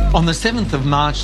On the 7th of March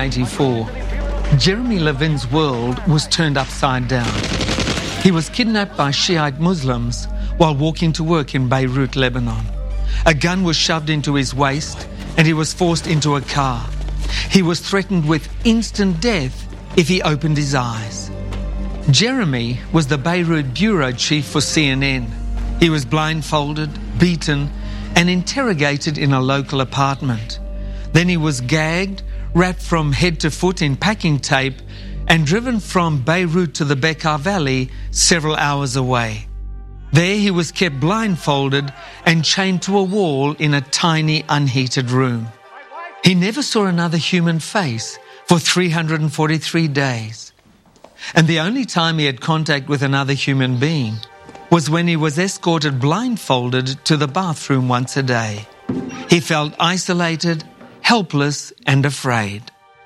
1984, Jeremy Levin's world was turned upside down. He was kidnapped by Shiite Muslims while walking to work in Beirut, Lebanon. A gun was shoved into his waist and he was forced into a car. He was threatened with instant death if he opened his eyes. Jeremy was the Beirut bureau chief for CNN. He was blindfolded, beaten, and interrogated in a local apartment. Then he was gagged, wrapped from head to foot in packing tape, and driven from Beirut to the Bekaa Valley several hours away. There he was kept blindfolded and chained to a wall in a tiny, unheated room. He never saw another human face for 343 days. And the only time he had contact with another human being was when he was escorted blindfolded to the bathroom once a day. He felt isolated, helpless, and afraid.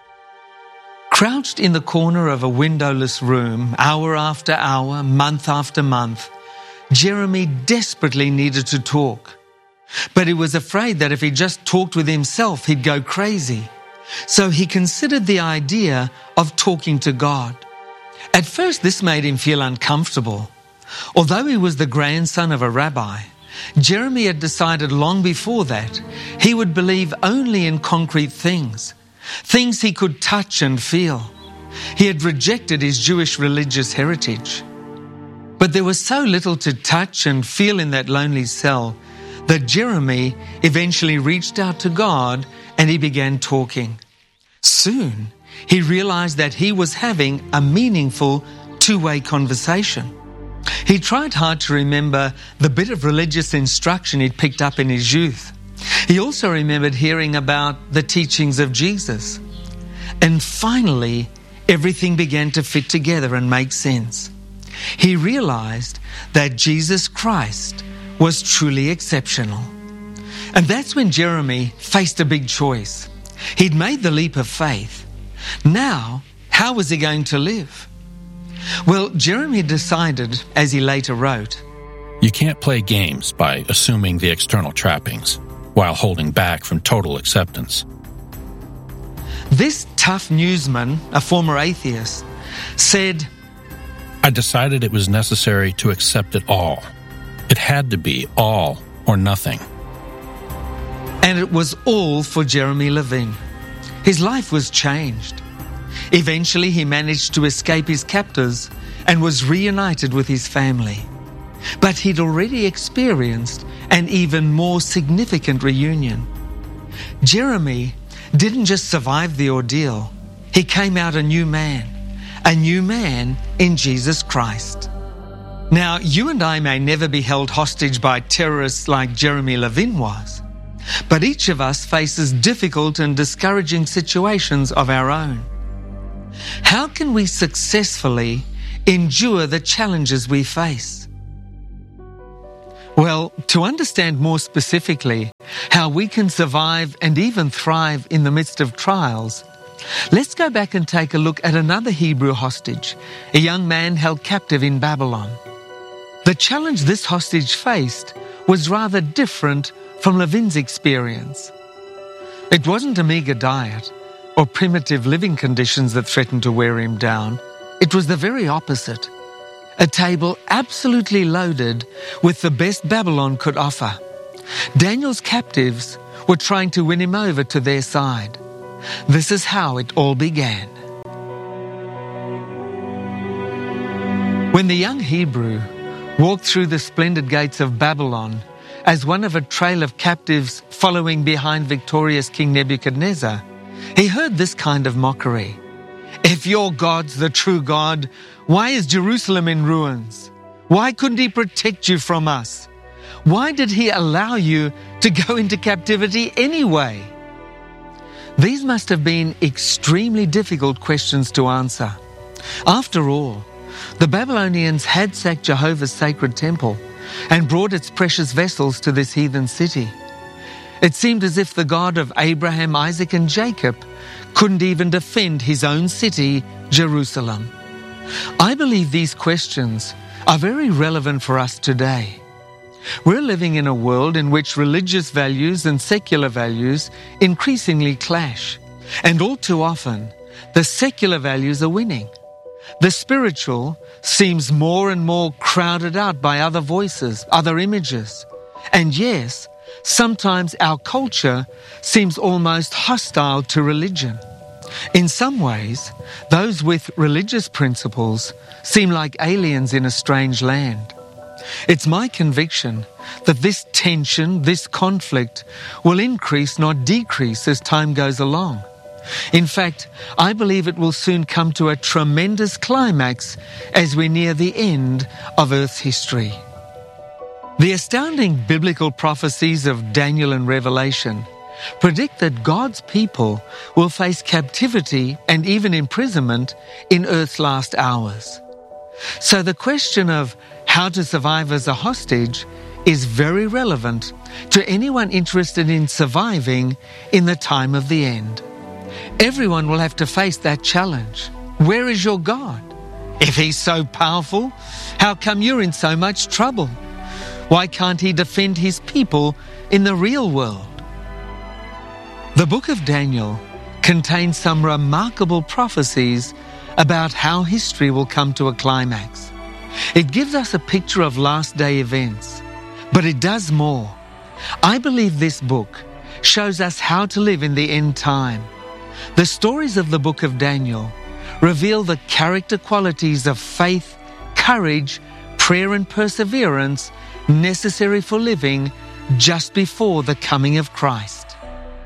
Crouched in the corner of a windowless room, hour after hour, month after month, Jeremy desperately needed to talk. But he was afraid that if he just talked with himself, he'd go crazy. So he considered the idea of talking to God. At first, this made him feel uncomfortable. Although he was the grandson of a rabbi, Jeremy had decided long before that he would believe only in concrete things, things he could touch and feel. He had rejected his Jewish religious heritage. But there was so little to touch and feel in that lonely cell that Jeremy eventually reached out to God and he began talking. Soon, he realized that he was having a meaningful two-way conversation. He tried hard to remember the bit of religious instruction he'd picked up in his youth. He also remembered hearing about the teachings of Jesus. And finally, everything began to fit together and make sense. He realized that Jesus Christ was truly exceptional. And that's when Jeremy faced a big choice. He'd made the leap of faith. Now, how was he going to live? Well, Jeremy decided, as he later wrote, "You can't play games by assuming the external trappings while holding back from total acceptance." This tough newsman, a former atheist, said, "I decided it was necessary to accept it all. It had to be all or nothing." And it was all for Jeremy Levin. His life was changed. Eventually, he managed to escape his captors and was reunited with his family. But he'd already experienced an even more significant reunion. Jeremy didn't just survive the ordeal. He came out a new man in Jesus Christ. Now, you and I may never be held hostage by terrorists like Jeremy Levin was, but each of us faces difficult and discouraging situations of our own. How can we successfully endure the challenges we face? Well, to understand more specifically how we can survive and even thrive in the midst of trials, let's go back and take a look at another Hebrew hostage, a young man held captive in Babylon. The challenge this hostage faced was rather different from Levin's experience. It wasn't a meager diet or primitive living conditions that threatened to wear him down. It was the very opposite. A table absolutely loaded with the best Babylon could offer. Daniel's captives were trying to win him over to their side. This is how it all began. When the young Hebrew walked through the splendid gates of Babylon as one of a trail of captives following behind victorious King Nebuchadnezzar, he heard this kind of mockery. "If your God's the true God, why is Jerusalem in ruins? Why couldn't he protect you from us? Why did he allow you to go into captivity anyway?" These must have been extremely difficult questions to answer. After all, the Babylonians had sacked Jehovah's sacred temple and brought its precious vessels to this heathen city. It seemed as if the God of Abraham, Isaac, and Jacob couldn't even defend his own city, Jerusalem. I believe these questions are very relevant for us today. We're living in a world in which religious values and secular values increasingly clash. And all too often, the secular values are winning. The spiritual seems more and more crowded out by other voices, other images. And yes, sometimes our culture seems almost hostile to religion. In some ways, those with religious principles seem like aliens in a strange land. It's my conviction that this tension, this conflict, will increase, not decrease, as time goes along. In fact, I believe it will soon come to a tremendous climax as we near the end of Earth's history. The astounding biblical prophecies of Daniel and Revelation predict that God's people will face captivity and even imprisonment in Earth's last hours. So the question of how to survive as a hostage is very relevant to anyone interested in surviving in the time of the end. Everyone will have to face that challenge. Where is your God? If He's so powerful, how come you're in so much trouble? Why can't He defend His people in the real world? The book of Daniel contains some remarkable prophecies about how history will come to a climax. It gives us a picture of last day events, but it does more. I believe this book shows us how to live in the end time. The stories of the book of Daniel reveal the character qualities of faith, courage, prayer and perseverance necessary for living just before the coming of Christ.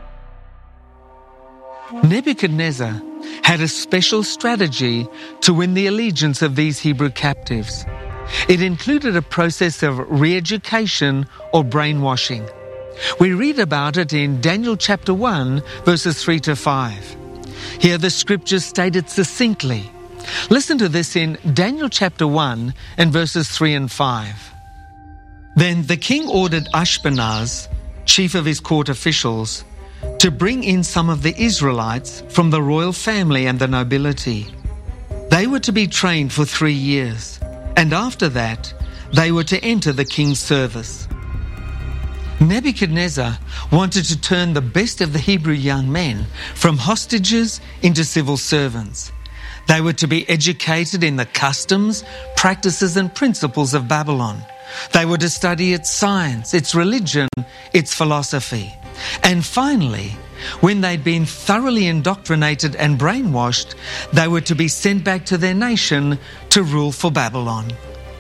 Nebuchadnezzar had a special strategy to win the allegiance of these Hebrew captives. It included a process of re-education or brainwashing. We read about it in Daniel chapter 1, verses 3 to 5. Here the scriptures state it succinctly. Listen to this in Daniel chapter 1 and verses 3 and 5. Then the king ordered Ashpenaz, chief of his court officials, to bring in some of the Israelites from the royal family and the nobility. They were to be trained for 3 years, and after that, they were to enter the king's service. Nebuchadnezzar wanted to turn the best of the Hebrew young men from hostages into civil servants. They were to be educated in the customs, practices and principles of Babylon. They were to study its science, its religion, its philosophy. And finally, when they'd been thoroughly indoctrinated and brainwashed, they were to be sent back to their nation to rule for Babylon.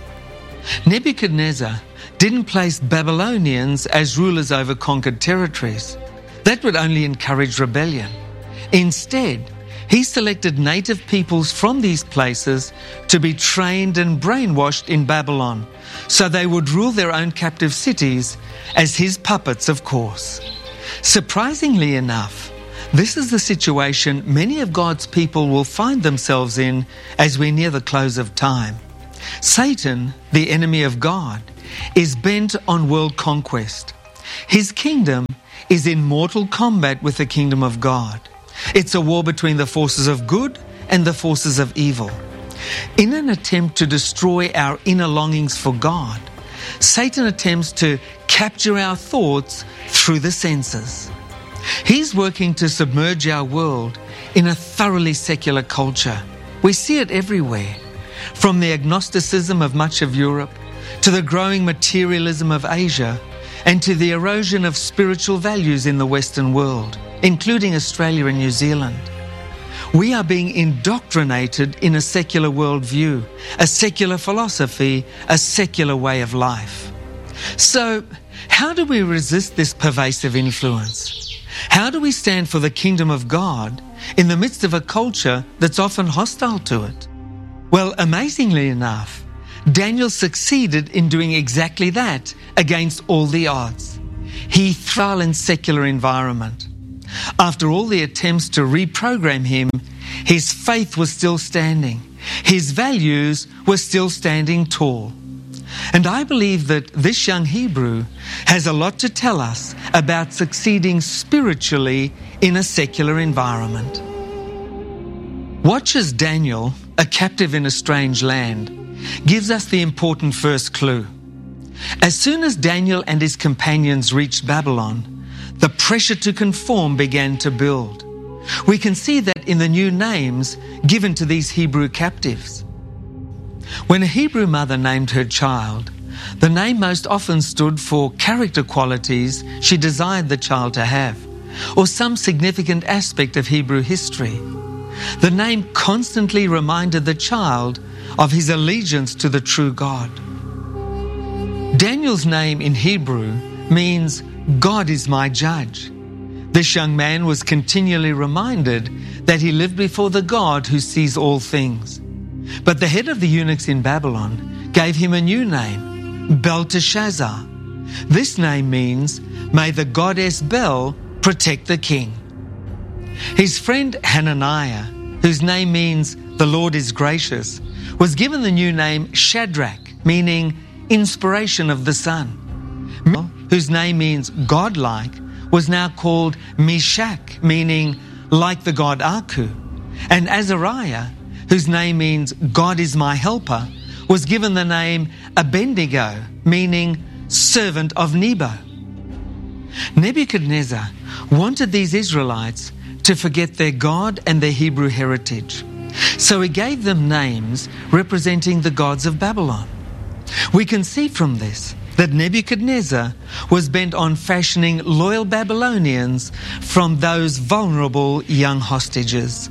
Nebuchadnezzar didn't place Babylonians as rulers over conquered territories. That would only encourage rebellion. Instead, he selected native peoples from these places to be trained and brainwashed in Babylon, so they would rule their own captive cities as his puppets, of course. Surprisingly enough, this is the situation many of God's people will find themselves in as we near the close of time. Satan, the enemy of God, is bent on world conquest. His kingdom is in mortal combat with the kingdom of God. It's a war between the forces of good and the forces of evil. In an attempt to destroy our inner longings for God, Satan attempts to capture our thoughts through the senses. He's working to submerge our world in a thoroughly secular culture. We see it everywhere, from the agnosticism of much of Europe to the growing materialism of Asia and to the erosion of spiritual values in the Western world, including Australia and New Zealand. We are being indoctrinated in a secular worldview, a secular philosophy, a secular way of life. So, how do we resist this pervasive influence? How do we stand for the kingdom of God in the midst of a culture that's often hostile to it? Well, amazingly enough, Daniel succeeded in doing exactly that against all the odds. He thrived in secular environment. After all the attempts to reprogram him, his faith was still standing. His values were still standing tall. And I believe that this young Hebrew has a lot to tell us about succeeding spiritually in a secular environment. Watch as Daniel, a captive in a strange land, gives us the important first clue. As soon as Daniel and his companions reached Babylon, the pressure to conform began to build. We can see that in the new names given to these Hebrew captives. When a Hebrew mother named her child, the name most often stood for character qualities she desired the child to have, or some significant aspect of Hebrew history. The name constantly reminded the child of his allegiance to the true God. Daniel's name in Hebrew means God is my judge. This young man was continually reminded that he lived before the God who sees all things. But the head of the eunuchs in Babylon gave him a new name, Belteshazzar. This name means, may the goddess Bel protect the king. His friend Hananiah, whose name means the Lord is gracious, was given the new name Shadrach, meaning inspiration of the sun. Whose name means godlike, was now called Meshach, meaning like the god Aku. And Azariah, whose name means God is my helper, was given the name Abednego, meaning servant of Nebo. Nebuchadnezzar wanted these Israelites to forget their God and their Hebrew heritage. So he gave them names representing the gods of Babylon. We can see from this that Nebuchadnezzar was bent on fashioning loyal Babylonians from those vulnerable young hostages.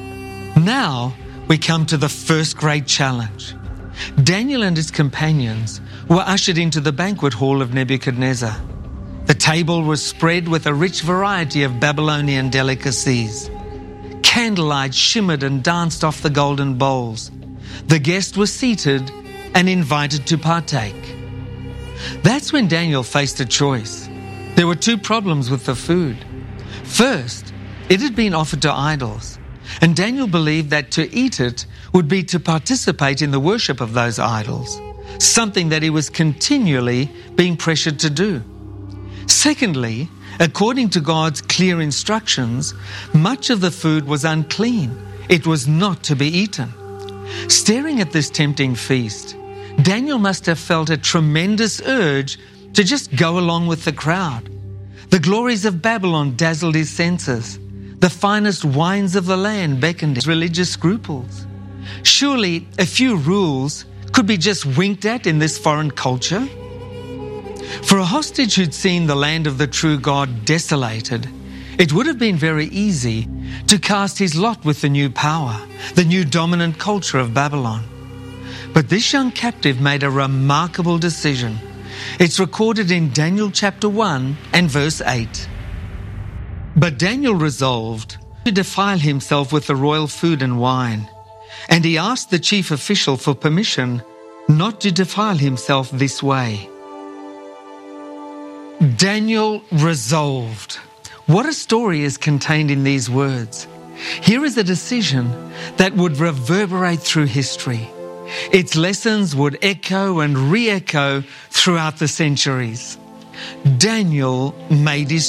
Now we come to the first great challenge. Daniel and his companions were ushered into the banquet hall of Nebuchadnezzar. The table was spread with a rich variety of Babylonian delicacies. Candlelight shimmered and danced off the golden bowls. The guests were seated and invited to partake. That's when Daniel faced a choice. There were two problems with the food. First, it had been offered to idols, and Daniel believed that to eat it would be to participate in the worship of those idols, something that he was continually being pressured to do. Secondly, according to God's clear instructions, much of the food was unclean. It was not to be eaten. Staring at this tempting feast, Daniel must have felt a tremendous urge to just go along with the crowd. The glories of Babylon dazzled his senses. The finest wines of the land beckoned his religious scruples. Surely a few rules could be just winked at in this foreign culture? For a hostage who'd seen the land of the true God desolated, it would have been very easy to cast his lot with the new power, the new dominant culture of Babylon. But this young captive made a remarkable decision. It's recorded in Daniel chapter 1 and verse 8. But Daniel resolved to defile himself with the royal food and wine, and he asked the chief official for permission not to defile himself this way. Daniel resolved. What a story is contained in these words. Here is a decision that would reverberate through history. Its lessons would echo and re-echo throughout the centuries. Daniel made his